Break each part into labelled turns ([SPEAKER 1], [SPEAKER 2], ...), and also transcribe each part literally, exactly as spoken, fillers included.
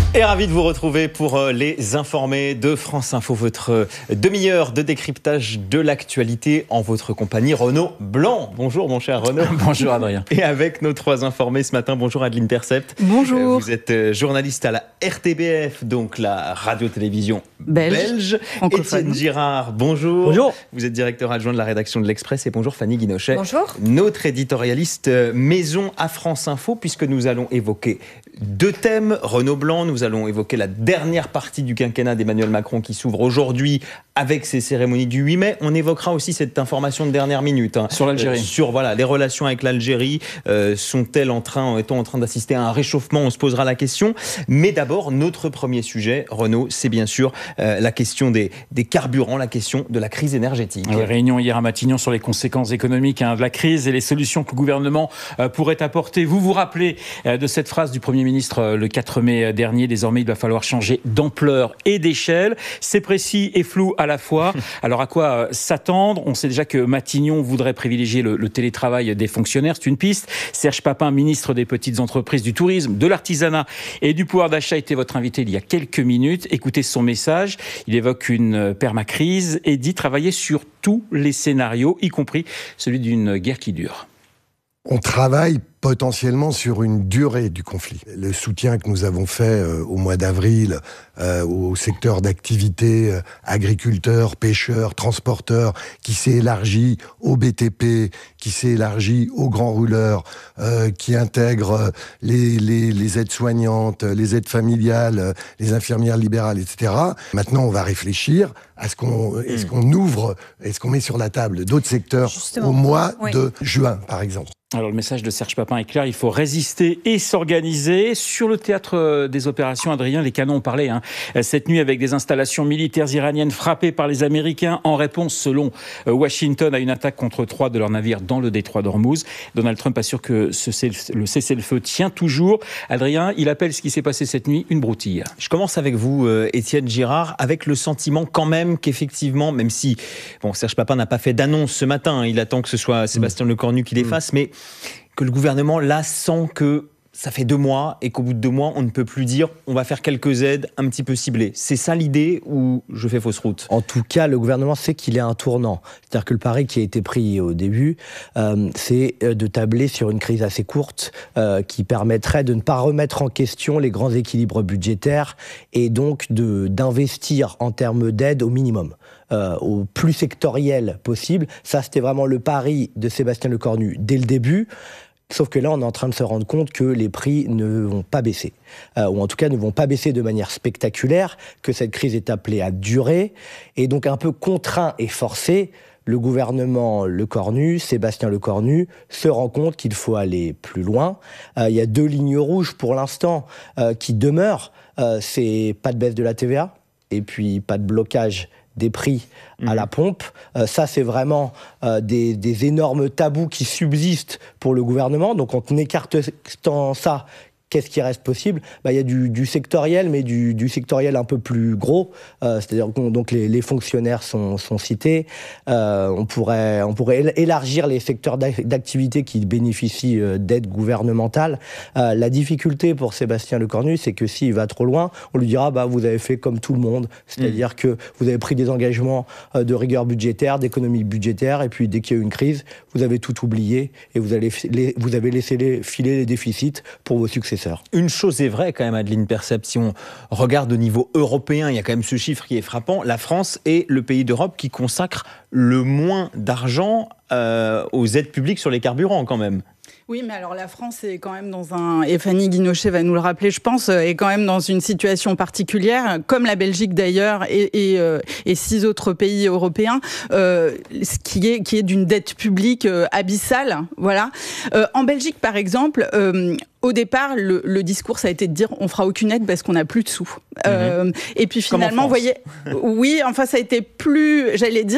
[SPEAKER 1] Et ravi de vous retrouver pour les informés de France Info, votre demi-heure de décryptage de l'actualité en votre compagnie. Renaud Blanc. Bonjour mon cher Renaud.
[SPEAKER 2] Bonjour Adrien.
[SPEAKER 1] Et avec nos trois informés ce matin, bonjour Adeline Percept.
[SPEAKER 3] Bonjour.
[SPEAKER 1] Vous êtes journaliste à la R T B F, donc la radio-télévision belge. belge. Étienne Girard, bonjour.
[SPEAKER 2] Bonjour.
[SPEAKER 1] Vous êtes directeur adjoint de la rédaction de l'Express. Et bonjour Fanny Guinochet.
[SPEAKER 3] Bonjour.
[SPEAKER 1] Notre éditorialiste maison à France Info, puisque nous allons évoquer deux thèmes. Renaud Blanc, nous allons évoquer la dernière partie du quinquennat d'Emmanuel Macron qui s'ouvre aujourd'hui avec ses cérémonies du huit mai. On évoquera aussi cette information de dernière minute. Hein,
[SPEAKER 2] sur l'Algérie.
[SPEAKER 1] Euh, sur voilà, les relations avec l'Algérie. Euh, sont-elles en train, est-on en train d'assister à un réchauffement? On se posera la question. Mais d'abord, notre premier sujet, Renaud, c'est bien sûr euh, la question des, des carburants, la question de la crise énergétique.
[SPEAKER 2] Oui, réunion hier à Matignon sur les conséquences économiques hein, de la crise et les solutions que le gouvernement euh, pourrait apporter. Vous vous rappelez euh, de cette phrase du Premier ministre euh, le quatre mai dernier. Désormais, il va falloir changer d'ampleur et d'échelle. C'est précis et flou à la fois. Alors à quoi euh, s'attendre? On sait déjà que Matignon voudrait privilégier le, le télétravail des fonctionnaires. C'est une piste. Serge Papin, ministre des petites entreprises, du tourisme, de l'artisanat et du pouvoir d'achat, était votre invité il y a quelques minutes. Écoutez son message. Il évoque une permacrise et dit travailler sur tous les scénarios, y compris celui d'une guerre qui dure.
[SPEAKER 4] On travaille potentiellement sur une durée du conflit. Le soutien que nous avons fait euh, au mois d'avril euh, au secteur d'activité, euh, agriculteurs, pêcheurs, transporteurs, qui s'est élargi au B T P, qui s'est élargi aux grands rouleurs, euh, qui intègre les, les, les aides-soignantes, les aides familiales, les infirmières libérales, et cetera. Maintenant, on va réfléchir à ce qu'on, mmh. est-ce qu'on ouvre, est-ce qu'on met sur la table d'autres secteurs Justement. au mois oui. de juin, par exemple.
[SPEAKER 2] Alors le message de Serge Papin est clair, il faut résister et s'organiser. Sur le théâtre des opérations, Adrien, les canons ont parlé hein, cette nuit avec des installations militaires iraniennes frappées par les Américains en réponse, selon Washington, à une attaque contre trois de leurs navires dans le détroit d'Ormuz. Donald Trump assure que ce, le cessez-le-feu tient toujours. Adrien, il appelle ce qui s'est passé cette nuit une broutille.
[SPEAKER 1] Je commence avec vous, euh, Étienne Girard, avec le sentiment quand même qu'effectivement, même si bon, Serge Papin n'a pas fait d'annonce ce matin, il attend que ce soit Sébastien mmh. Lecornu qui les fasse, mmh. mais que le gouvernement, là, sent que ça fait deux mois et qu'au bout de deux mois, on ne peut plus dire on va faire quelques aides un petit peu ciblées. C'est ça l'idée ou je fais fausse route?
[SPEAKER 5] En tout cas, le gouvernement sait qu'il est à un tournant. C'est-à-dire que le pari qui a été pris au début, euh, c'est de tabler sur une crise assez courte euh, qui permettrait de ne pas remettre en question les grands équilibres budgétaires et donc de, d'investir en termes d'aide au minimum. Euh, au plus sectoriel possible. Ça, c'était vraiment le pari de Sébastien Lecornu dès le début. Sauf que là, on est en train de se rendre compte que les prix ne vont pas baisser. Euh, ou en tout cas, ne vont pas baisser de manière spectaculaire, que cette crise est appelée à durer. Et donc, un peu contraint et forcé, le gouvernement Lecornu, Sébastien Lecornu, se rend compte qu'il faut aller plus loin. Euh, il y a deux lignes rouges pour l'instant euh, qui demeurent. Euh, c'est pas de baisse de la T V A et puis pas de blocage des prix à mmh. la pompe. Euh, ça, c'est vraiment euh, des, des énormes tabous qui subsistent pour le gouvernement. Donc, en écartant ça, qu'est-ce qui reste possible? Bah, il y a du, du sectoriel, mais du, du sectoriel un peu plus gros. Euh, c'est-à-dire que donc les, les fonctionnaires sont, sont cités. Euh, on pourrait, on pourrait élargir les secteurs d'activité qui bénéficient d'aide gouvernementale. Euh, la difficulté pour Sébastien Lecornu, c'est que s'il va trop loin, on lui dira bah, vous avez fait comme tout le monde. C'est-à-dire mmh. que vous avez pris des engagements de rigueur budgétaire, d'économie budgétaire, et puis dès qu'il y a eu une crise, vous avez tout oublié et vous, allez, vous avez laissé les, filer les déficits pour vos successeurs.
[SPEAKER 1] Une chose est vraie quand même, Adeline Percept, si on regarde au niveau européen, il y a quand même ce chiffre qui est frappant. La France est le pays d'Europe qui consacre le moins d'argent euh, aux aides publiques sur les carburants quand même.
[SPEAKER 3] Oui, mais alors la France est quand même dans un, et Fanny Guinochet va nous le rappeler, je pense, est quand même dans une situation particulière, comme la Belgique d'ailleurs et, et, euh, et six autres pays européens, euh, qui est qui est d'une dette publique euh, abyssale. Voilà. Euh, en Belgique, par exemple. Euh, Au départ, le, le discours, ça a été de dire on fera aucune aide parce qu'on n'a plus de sous. Mmh. Euh, et puis finalement, vous voyez, oui, enfin, ça a été plus, j'allais dire,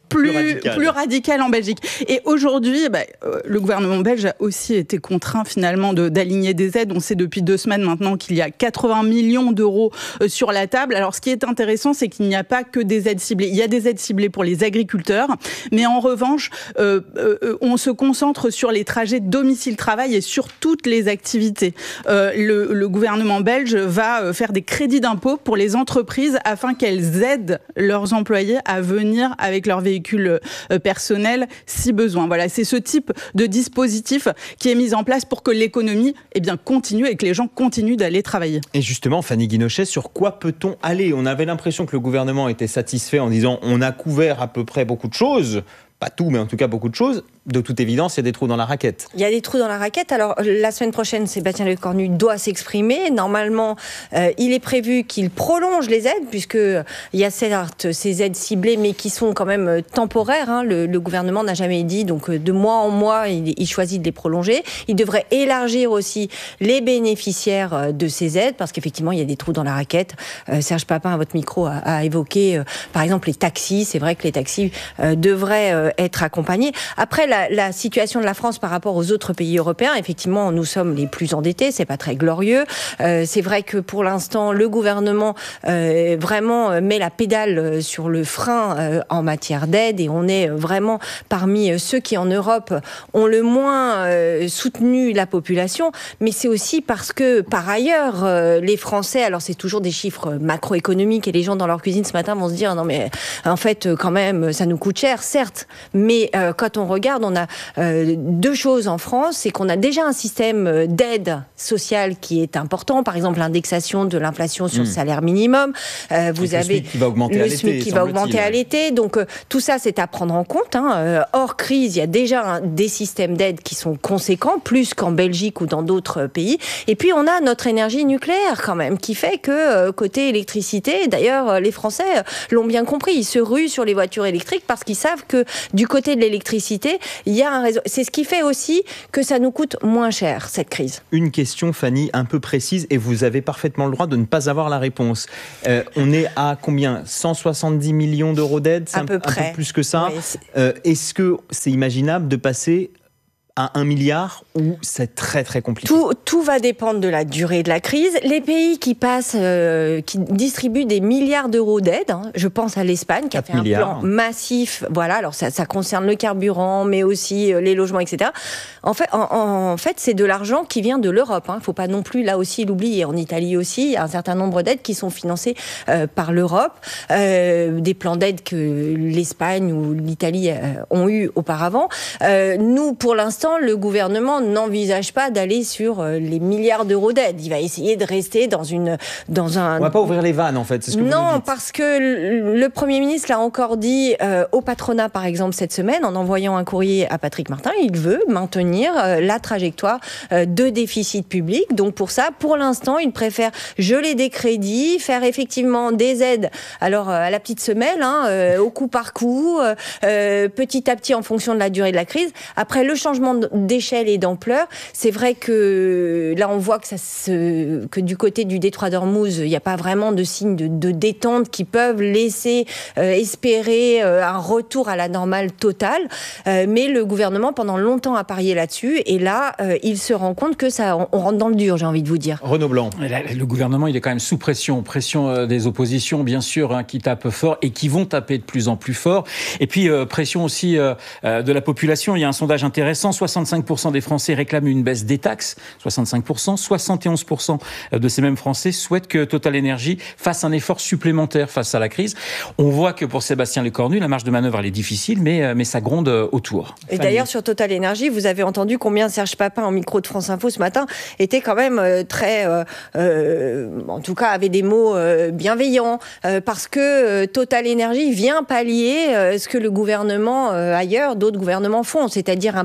[SPEAKER 3] Plus,
[SPEAKER 1] plus radical.
[SPEAKER 3] plus radical en Belgique. Et aujourd'hui, bah, euh, le gouvernement belge a aussi été contraint finalement de, d'aligner des aides. On sait depuis deux semaines maintenant qu'il y a quatre-vingts millions d'euros euh, sur la table. Alors ce qui est intéressant, c'est qu'il n'y a pas que des aides ciblées. Il y a des aides ciblées pour les agriculteurs, mais en revanche, euh, euh, on se concentre sur les trajets domicile-travail et sur toutes les activités. Euh, le, le gouvernement belge va faire des crédits d'impôt pour les entreprises afin qu'elles aident leurs employés à venir avec leur véhicule personnel si besoin. Voilà, c'est ce type de dispositif qui est mis en place pour que l'économie eh bien, continue et que les gens continuent d'aller travailler.
[SPEAKER 1] Et justement, Fanny Guinochet, sur quoi peut-on aller ? On avait l'impression que le gouvernement était satisfait en disant on a couvert à peu près beaucoup de choses. Pas tout, mais en tout cas beaucoup de choses. De toute évidence, il y a des trous dans la raquette.
[SPEAKER 6] Il y a des trous dans la raquette. Alors, la semaine prochaine, Sébastien Lecornu doit s'exprimer. Normalement, euh, il est prévu qu'il prolonge les aides, puisqu'il y a certes ces aides ciblées, mais qui sont quand même temporaires. Hein. Le, le gouvernement n'a jamais dit, donc de mois en mois, il, il choisit de les prolonger. Il devrait élargir aussi les bénéficiaires de ces aides, parce qu'effectivement, il y a des trous dans la raquette. Euh, Serge Papin, à votre micro, a, a évoqué, euh, par exemple, les taxis. C'est vrai que les taxis euh, devraient euh, être accompagnés. Après, la La, la situation de la France par rapport aux autres pays européens, effectivement, nous sommes les plus endettés, c'est pas très glorieux. Euh, c'est vrai que pour l'instant, le gouvernement euh, vraiment met la pédale sur le frein euh, en matière d'aide et on est vraiment parmi ceux qui en Europe ont le moins euh, soutenu la population. Mais c'est aussi parce que par ailleurs, euh, les Français, alors c'est toujours des chiffres macroéconomiques et les gens dans leur cuisine ce matin vont se dire non mais en fait quand même ça nous coûte cher, certes, mais euh, quand on regarde, on a euh, deux choses en France, c'est qu'on a déjà un système d'aide sociale qui est important, par exemple l'indexation de l'inflation sur mmh. le salaire minimum. Euh, vous
[SPEAKER 1] Avec
[SPEAKER 6] avez
[SPEAKER 1] le SMIC qui va augmenter
[SPEAKER 6] le
[SPEAKER 1] à l'été,
[SPEAKER 6] SMIC qui va augmenter à l'été. Donc euh, tout ça, c'est à prendre en compte. Hein. Euh, hors crise, il y a déjà un, des systèmes d'aide qui sont conséquents, plus qu'en Belgique ou dans d'autres pays. Et puis on a notre énergie nucléaire quand même, qui fait que euh, côté électricité, d'ailleurs les Français l'ont bien compris, ils se ruent sur les voitures électriques parce qu'ils savent que du côté de l'électricité, il y a un réseau. C'est ce qui fait aussi que ça nous coûte moins cher, cette crise.
[SPEAKER 1] Une question, Fanny, un peu précise, et vous avez parfaitement le droit de ne pas avoir la réponse. Euh, on est à combien ? cent soixante-dix millions d'euros d'aide ? C'est
[SPEAKER 6] à
[SPEAKER 1] un,
[SPEAKER 6] peu près.
[SPEAKER 1] Un peu plus que ça.
[SPEAKER 6] Oui, c'est...
[SPEAKER 1] Euh, est-ce que c'est imaginable de passer à un milliard ou c'est très très compliqué ?
[SPEAKER 6] Tout, tout va dépendre de la durée de la crise. Les pays qui passent, euh, qui distribuent des milliards d'euros d'aide, hein, je pense à l'Espagne qui a fait
[SPEAKER 1] milliards.
[SPEAKER 6] un plan massif. Voilà, alors ça, ça concerne le carburant, mais aussi euh, les logements, et cetera. En fait, en, en fait, c'est de l'argent qui vient de l'Europe. Il hein. ne faut pas non plus là aussi l'oublier. En Italie aussi, il y a un certain nombre d'aides qui sont financées euh, par l'Europe, euh, des plans d'aide que l'Espagne ou l'Italie euh, ont eu auparavant. Euh, nous, pour l'instant, le gouvernement n'envisage pas d'aller sur les milliards d'euros d'aide. Il va essayer de rester dans une, dans un.
[SPEAKER 1] On va pas ouvrir les vannes en fait. C'est ce que
[SPEAKER 6] non,
[SPEAKER 1] vous nous dites.
[SPEAKER 6] Parce que le Premier ministre l'a encore dit euh, au patronat, par exemple, cette semaine, en envoyant un courrier à Patrick Martin. Il veut maintenir euh, la trajectoire euh, de déficit public. Donc pour ça, pour l'instant, il préfère geler des crédits, faire effectivement des aides. Alors euh, à la petite semelle, hein, euh, au coup par coup, euh, petit à petit en fonction de la durée de la crise. Après le changement d'échelle et d'ampleur, c'est vrai que là on voit que, ça se, que du côté du détroit d'Ormuz, il n'y a pas vraiment de signes de, de détente qui peuvent laisser euh, espérer euh, un retour à la normale totale. Euh, mais le gouvernement pendant longtemps a parié là-dessus et là euh, il se rend compte que ça, on, on rentre dans le dur, j'ai envie de vous dire.
[SPEAKER 1] Renaud Blanc.
[SPEAKER 2] Le gouvernement il est quand même sous pression, pression des oppositions bien sûr hein, qui tapent fort et qui vont taper de plus en plus fort. Et puis euh, pression aussi euh, de la population. Il y a un sondage intéressant. soixante-cinq pour cent des Français réclament une baisse des taxes, soixante-cinq pour cent, soixante et onze pour cent de ces mêmes Français souhaitent que Total Energy fasse un effort supplémentaire face à la crise. On voit que pour Sébastien Lecornu, la marge de manœuvre elle est difficile, mais, mais ça gronde autour.
[SPEAKER 6] Et d'ailleurs sur Total Energy, vous avez entendu combien Serge Papin en micro de France Info ce matin était quand même euh, très, euh, euh, en tout cas avait des mots euh, bienveillants, euh, parce que euh, Total Energy vient pallier euh, ce que le gouvernement euh, ailleurs, d'autres gouvernements font, c'est-à-dire un plafonnement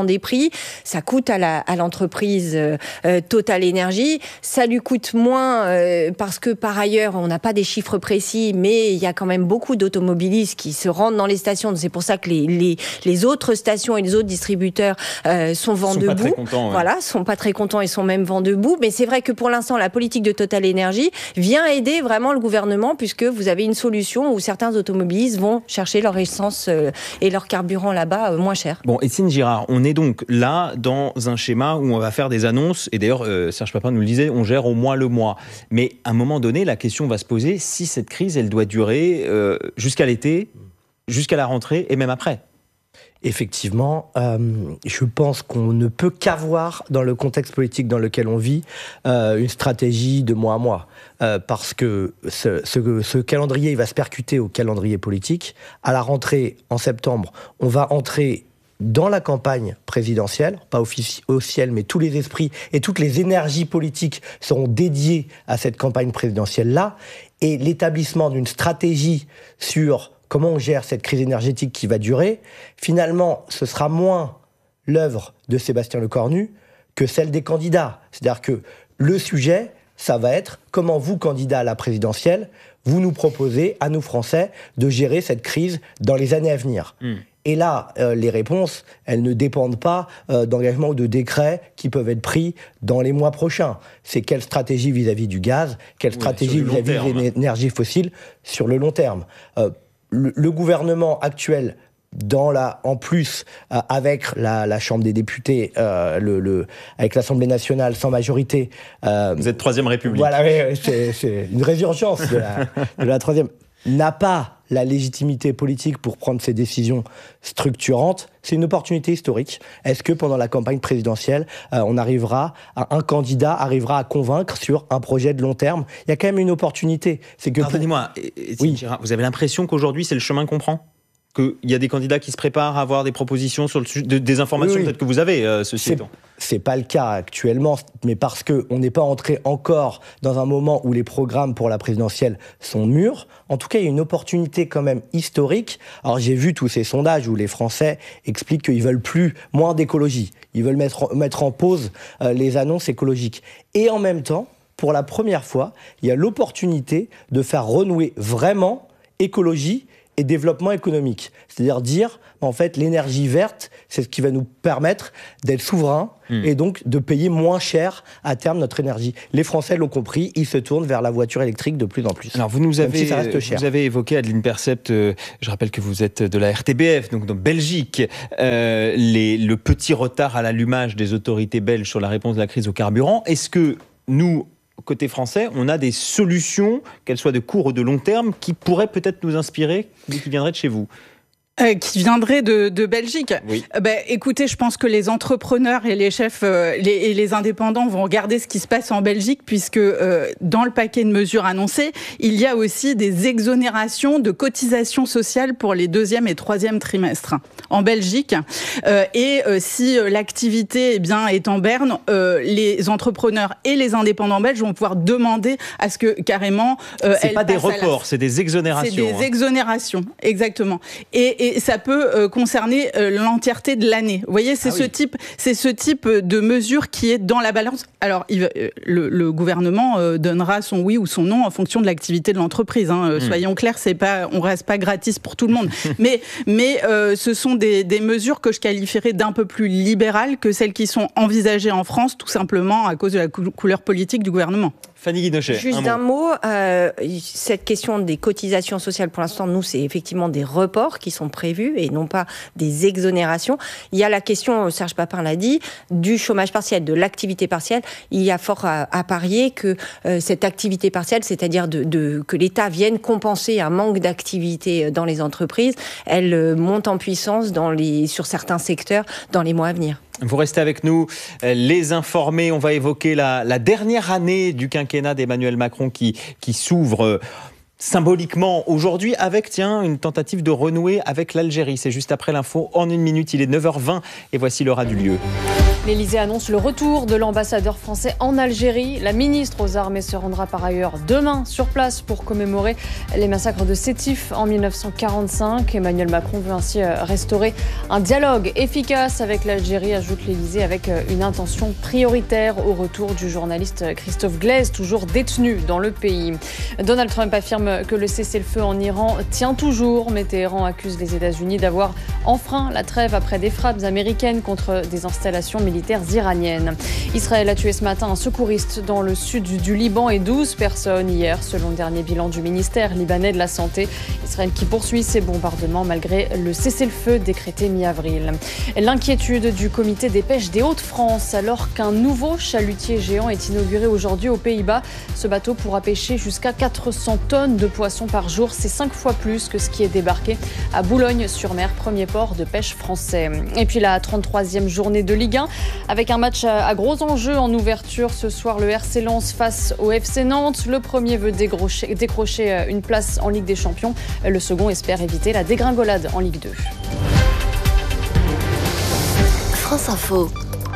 [SPEAKER 6] des prix. Ça coûte à, la, à l'entreprise euh, euh, Total Énergie. Ça lui coûte moins euh, parce que par ailleurs, on n'a pas des chiffres précis, mais il y a quand même beaucoup d'automobilistes qui se rendent dans les stations. C'est pour ça que les, les, les autres stations et les autres distributeurs euh, sont vent
[SPEAKER 1] sont
[SPEAKER 6] debout.
[SPEAKER 1] Pas très contents, ouais.
[SPEAKER 6] Voilà, sont pas très contents et sont même vent debout. Mais c'est vrai que pour l'instant, la politique de Total Énergie vient aider vraiment le gouvernement, puisque vous avez une solution où certains automobilistes vont chercher leur essence euh, et leur carburant là-bas euh, moins cher.
[SPEAKER 1] Bon, Étienne Girard, on est donc là dans un schéma où on va faire des annonces, et d'ailleurs euh, Serge Papin nous le disait, on gère au moins le mois. Mais à un moment donné, la question va se poser si cette crise, elle doit durer euh, jusqu'à l'été, jusqu'à la rentrée et même après.
[SPEAKER 5] Effectivement, euh, je pense qu'on ne peut qu'avoir, dans le contexte politique dans lequel on vit, euh, une stratégie de mois à mois. Euh, parce que ce, ce, ce calendrier il va se percuter au calendrier politique. À la rentrée, en septembre, on va entrer dans la campagne présidentielle, pas officielle, mais tous les esprits et toutes les énergies politiques seront dédiées à cette campagne présidentielle-là. Et l'établissement d'une stratégie sur comment on gère cette crise énergétique qui va durer, finalement, ce sera moins l'œuvre de Sébastien Lecornu que celle des candidats. C'est-à-dire que le sujet, ça va être comment vous, candidats à la présidentielle, vous nous proposez, à nous Français, de gérer cette crise dans les années à venir. Mmh. Et là, euh, les réponses, elles ne dépendent pas euh, d'engagements ou de décrets qui peuvent être pris dans les mois prochains. C'est quelle stratégie vis-à-vis du gaz, quelle oui, stratégie vis-à-vis des énergies fossiles sur le long terme. Euh, le, le gouvernement actuel, dans la, en plus, euh, avec la, la Chambre des députés, euh, le, le, avec l'Assemblée nationale sans majorité...
[SPEAKER 1] Euh, Vous êtes Troisième République.
[SPEAKER 5] Voilà, oui, c'est, c'est une résurgence de la, de la Troisième... n'a pas la légitimité politique pour prendre ces décisions structurantes. C'est une opportunité historique. Est-ce que pendant la campagne présidentielle, euh, on arrivera, à, un candidat arrivera à convaincre sur un projet de long terme ? Il y a quand même une opportunité. C'est que
[SPEAKER 1] Pardonnez-moi, pour... Étienne oui. Girard, vous avez l'impression qu'aujourd'hui, c'est le chemin qu'on prend ? Qu'il y a des candidats qui se préparent à avoir des propositions sur le sujet, de, des informations oui, oui. peut-être que vous avez, euh, ceci étant.
[SPEAKER 5] C'est pas le cas actuellement, mais parce qu'on n'est pas entré encore dans un moment où les programmes pour la présidentielle sont mûrs. En tout cas, il y a une opportunité quand même historique. Alors j'ai vu tous ces sondages où les Français expliquent qu'ils veulent plus, moins d'écologie. Ils veulent mettre, mettre en pause euh, les annonces écologiques. Et en même temps, pour la première fois, il y a l'opportunité de faire renouer vraiment écologie et développement économique. C'est-à-dire dire, en fait, l'énergie verte, c'est ce qui va nous permettre d'être souverains mmh. et donc de payer moins cher à terme notre énergie. Les Français l'ont compris, ils se tournent vers la voiture électrique de plus en plus.
[SPEAKER 1] Alors vous nous avez, si vous avez évoqué, Adeline Percept, euh, je rappelle que vous êtes de la R T B F, donc dans Belgique, euh, les, le petit retard à l'allumage des autorités belges sur la réponse de la crise au carburant. Est-ce que nous, côté français, on a des solutions, qu'elles soient de court ou de long terme, qui pourraient peut-être nous inspirer, mais qui viendraient de chez vous ?
[SPEAKER 3] Euh, qui viendrait de, de Belgique.
[SPEAKER 1] Oui.
[SPEAKER 3] Euh, ben, écoutez, je pense que les entrepreneurs et les chefs euh, les, et les indépendants vont regarder ce qui se passe en Belgique, puisque euh, dans le paquet de mesures annoncées, il y a aussi des exonérations de cotisations sociales pour les deuxième et troisième trimestres en Belgique. Euh, et euh, si euh, l'activité eh bien, est en berne, euh, les entrepreneurs et les indépendants belges vont pouvoir demander à ce que carrément...
[SPEAKER 1] Euh, c'est pas des reports, la... c'est des exonérations.
[SPEAKER 3] C'est des hein. exonérations, exactement. Et, et Et ça peut euh, concerner euh, l'entièreté de l'année. Vous voyez, c'est, ah ce oui. type, c'est ce type de mesure qui est dans la balance. Alors, il va, euh, le, le gouvernement euh, donnera son oui ou son non en fonction de l'activité de l'entreprise. Hein. Euh, mmh. Soyons clairs, c'est pas, on reste pas gratis pour tout le monde. mais mais euh, ce sont des, des mesures que je qualifierais d'un peu plus libérales que celles qui sont envisagées en France, tout simplement à cause de la cou- couleur politique du gouvernement.
[SPEAKER 1] Fanny Guinochet,
[SPEAKER 6] juste
[SPEAKER 1] un
[SPEAKER 6] un mot, mot euh, cette question des cotisations sociales, pour l'instant, nous, c'est effectivement des reports qui sont prévus et non pas des exonérations. Il y a la question, Serge Papin l'a dit, du chômage partiel, de l'activité partielle. Il y a fort à, à parier que euh, cette activité partielle, c'est-à-dire de, de, que l'État vienne compenser un manque d'activité dans les entreprises, elle euh, monte en puissance dans les, sur certains secteurs dans les mois à venir.
[SPEAKER 1] Vous restez avec nous, les informés. On va évoquer la, la dernière année du quinquennat d'Emmanuel Macron qui, qui s'ouvre euh, symboliquement aujourd'hui avec, tiens, une tentative de renouer avec l'Algérie. C'est juste après l'info. En une minute, il est neuf heures vingt et voici l'heure du lieu.
[SPEAKER 7] L'Élysée annonce le retour de l'ambassadeur français en Algérie. La ministre aux Armées se rendra par ailleurs demain sur place pour commémorer les massacres de Sétif en mille neuf cent quarante-cinq. Emmanuel Macron veut ainsi restaurer un dialogue efficace avec l'Algérie, ajoute l'Élysée, avec une intention prioritaire au retour du journaliste Christophe Glaise, toujours détenu dans le pays. Donald Trump affirme que le cessez-le-feu en Iran tient toujours, mais Téhéran accuse les États-Unis d'avoir enfreint la trêve après des frappes américaines contre des installations militaires iraniennes. Israël a tué ce matin un secouriste dans le sud du Liban et douze personnes hier, selon le dernier bilan du ministère libanais de la Santé. Israël qui poursuit ses bombardements malgré le cessez-le-feu décrété mi-avril. L'inquiétude du comité des pêches des Hauts-de-France alors qu'un nouveau chalutier géant est inauguré aujourd'hui aux Pays-Bas. Ce bateau pourra pêcher jusqu'à quatre cents tonnes de poissons par jour. C'est cinq fois plus que ce qui est débarqué à Boulogne-sur-Mer, premier port de pêche français. Et puis la trente-troisième journée de Ligue un avec un match à gros enjeux en ouverture. Ce soir, le R C Lens face au F C Nantes. Le premier veut décrocher, décrocher une place en Ligue des Champions. Le second espère éviter la dégringolade en Ligue deux.
[SPEAKER 8] France Info.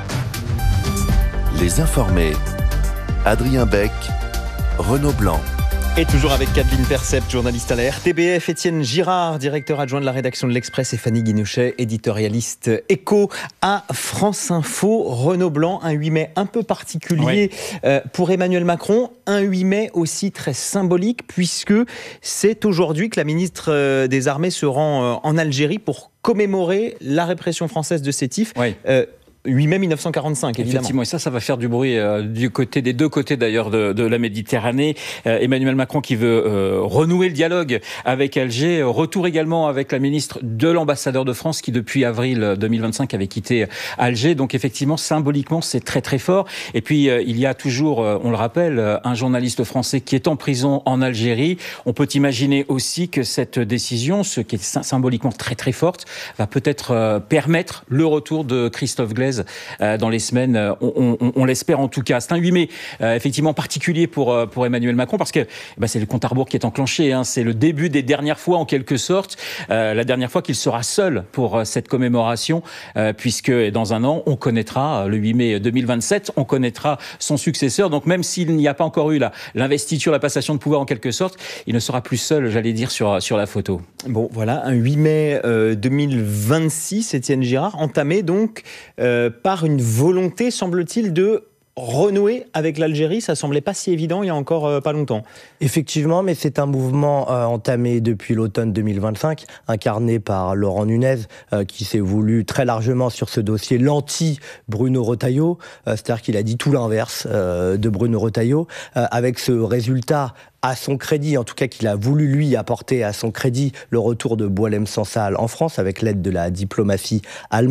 [SPEAKER 8] Les informés. Adrien Beck, Renaud Blanc.
[SPEAKER 1] Et toujours avec Kadeline Percept, journaliste à la R T B F, Étienne Girard, directeur adjoint de la rédaction de l'Express, et Fanny Guinochet, éditorialiste éco à France Info. Renaud Blanc, un huit mai un peu particulier oui. euh, pour Emmanuel Macron, un huit mai aussi très symbolique puisque c'est aujourd'hui que la ministre des Armées se rend euh, en Algérie pour commémorer la répression française de Sétif. Oui. Euh, huit mai mille neuf cent quarante-cinq, évidemment.
[SPEAKER 2] Effectivement, et ça, ça va faire du bruit euh, du côté des deux côtés d'ailleurs de, de la Méditerranée. Euh, Emmanuel Macron qui veut euh, renouer le dialogue avec Alger. Retour également avec la ministre de l'ambassadeur de France qui depuis avril deux mille vingt-cinq avait quitté Alger. Donc effectivement, symboliquement, c'est très très fort. Et puis euh, il y a toujours, euh, on le rappelle, un journaliste français qui est en prison en Algérie. On peut imaginer aussi que cette décision, ce qui est symboliquement très très forte, va peut-être euh, permettre le retour de Christophe Glaise dans les semaines, on, on, on l'espère en tout cas. C'est un huit mai euh, effectivement particulier pour, pour Emmanuel Macron parce que bah, c'est le compte à rebours qui est enclenché. Hein. C'est le début des dernières fois en quelque sorte, euh, la dernière fois qu'il sera seul pour cette commémoration, euh, puisque dans un an, on connaîtra, le huit mai deux mille vingt-sept, on connaîtra son successeur. Donc même s'il n'y a pas encore eu la, l'investiture, la passation de pouvoir en quelque sorte, il ne sera plus seul, j'allais dire, sur, sur la photo.
[SPEAKER 1] Bon, voilà, un huit mai euh, deux mille vingt-six, Étienne Girard, entamé donc euh, par une volonté, semble-t-il, de renouer avec l'Algérie. Ça semblait pas si évident il y a encore euh, pas longtemps.
[SPEAKER 5] Effectivement, mais c'est un mouvement euh, entamé depuis l'automne deux mille vingt-cinq, incarné par Laurent Nunez, euh, qui s'est voulu très largement sur ce dossier l'anti-Bruno Retailleau, euh, c'est-à-dire qu'il a dit tout l'inverse euh, de Bruno Retailleau, euh, avec ce résultat à son crédit, en tout cas qu'il a voulu lui apporter à son crédit le retour de Boualem Sansal en France avec l'aide de la diplomatie allemande.